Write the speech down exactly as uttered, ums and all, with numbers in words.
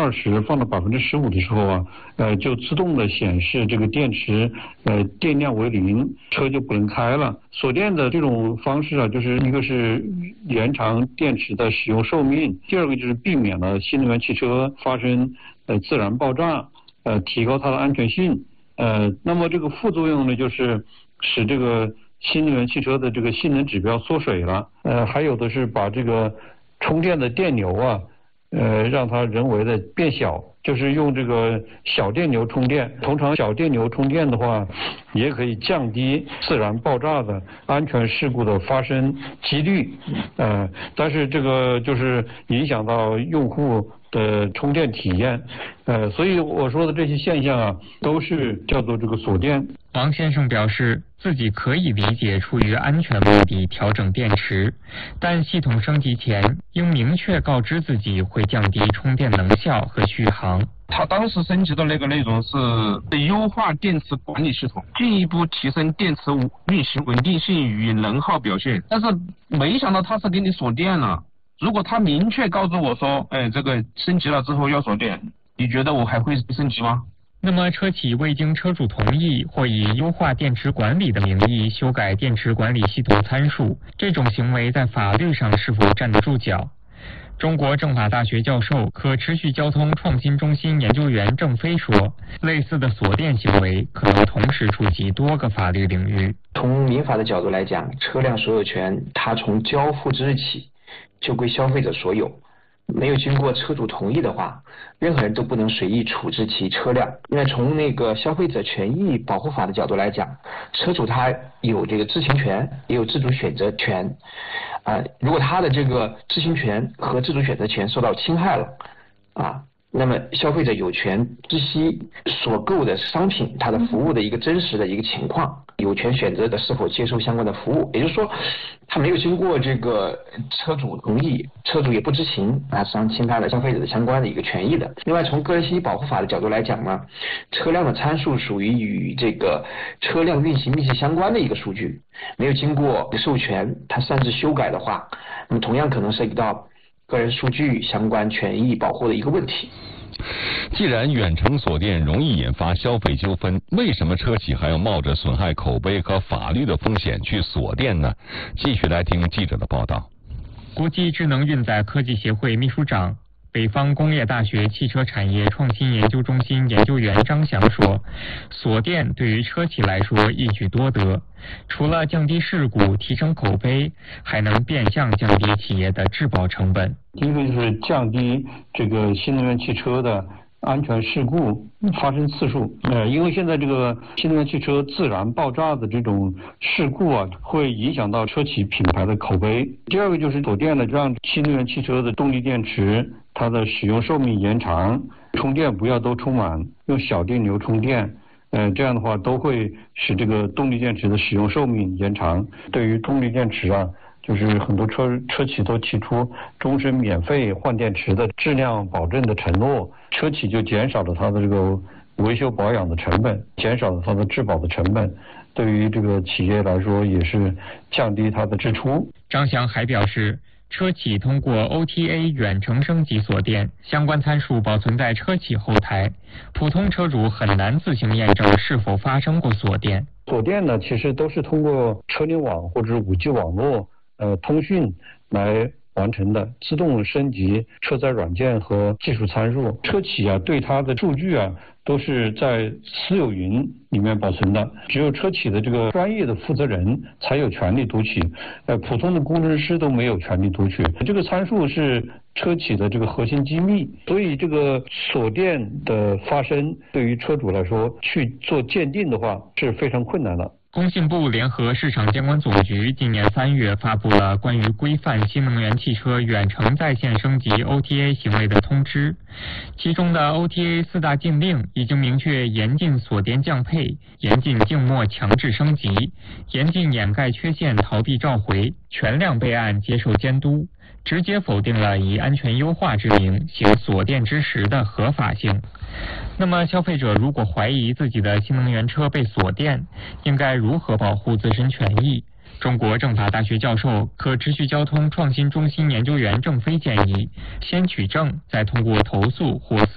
二十放到百分之十五的时候啊，呃，就自动的显示这个电池呃电量为零，车就不能开了。锁电的这种方式啊，就是一个是延长电池的使用寿命，第二个就是避免了新能源汽车发生呃自燃爆炸，呃，提高它的安全性。呃，那么这个副作用呢，就是使这个新能源汽车的这个性能指标缩水了。呃，还有的是把这个充电的电流啊，呃，让它人为的变小，就是用这个小电流充电。通常小电流充电的话，也可以降低自燃爆炸的安全事故的发生几率。呃，但是这个就是影响到用户的充电体验。呃，所以我说的这些现象啊，都是叫做这个锁电。 王先生表示，自己可以理解出于安全目的调整电池，但系统升级前应明确告知自己会降低充电能效和续航。 他当时升级的那个内容是优化电池管理系统，进一步提升电池运行稳定性与能耗表现。但是没想到他是给你锁电了。如果他明确告知我说，哎，这个升级了之后要锁电，你觉得我还会升级吗？ 那么车企未经车主同意或以优化电池管理的名义修改电池管理系统参数，这种行为在法律上是否站得住脚？中国政法大学教授、可持续交通创新中心研究员郑飞说，类似的锁电行为可能同时触及多个法律领域。 从民法的角度来讲，车辆所有权它从交付之日起就归消费者所有，没有经过车主同意的话，任何人都不能随意处置其车辆。因为从那个消费者权益保护法的角度来讲，车主他有这个知情权，也有自主选择权。啊，如果他的这个知情权和自主选择权受到侵害了，啊，那么消费者有权知悉所购的商品它的服务的一个真实的一个情况，有权选择的是否接受相关的服务。也就是说，他没有经过这个车主同意，车主也不知情，啊，实际上侵害了消费者的相关的一个权益的。另外，从个人信息保护法的角度来讲呢，车辆的参数属于与这个车辆运行密切相关的一个数据，没有经过授权，它擅自修改的话，那么同样可能涉及到个人数据相关权益保护的一个问题。 既然远程锁电容易引发消费纠纷，为什么车企还要冒着损害口碑和法律的风险去锁电呢？继续来听记者的报道。 国际智能运载科技协会秘书长、北方工业大学汽车产业创新研究中心研究员张翔说，锁电对于车企来说一举多得，除了降低事故、提升口碑，还能变相降低企业的质保成本。 第一个就是降低这个新能源汽车的安全事故发生次数。呃，因为现在这个新能源汽车自燃爆炸的这种事故啊，会影响到车企品牌的口碑。第二个就是锁电呢，让新能源汽车的动力电池它的使用寿命延长，充电不要都充满，用小电流充电。呃，这样的话都会使这个动力电池的使用寿命延长。对于动力电池啊，就是很多车车企都提出终身免费换电池的质量保证的承诺，车企就减少了它的这个维修保养的成本，减少了它的质保的成本，对于这个企业来说也是降低它的支出。 张翔还表示，车企通过 O T A 远程升级锁电，相关参数保存在车企后台，普通车主很难自行验证是否发生过锁电。 锁电呢，其实都是通过车联网或者五 G 网络呃通讯来完成的，自动升级车载软件和技术参数。车企啊，对它的数据啊，都是在私有云里面保存的，只有车企的这个专业的负责人才有权利读取，呃，普通的工程师都没有权利读取。这个参数是车企的这个核心机密，所以这个锁电的发生对于车主来说去做鉴定的话是非常困难的。 工信部联合市场监管总局今年三月发布了关于规范新能源汽车远程在线升级 O T A 行为的通知，其中的 O T A 四大禁令已经明确严禁锁电降配、严禁静默强制升级、严禁掩盖缺陷逃避召回、全量备案接受监督，直接否定了以安全优化之名行锁电之实的合法性。那么消费者如果怀疑自己的新能源车被锁电，应该如何保护自身权益？中国政法大学教授、可持续交通创新中心研究员郑飞建议，先取证，再通过投诉或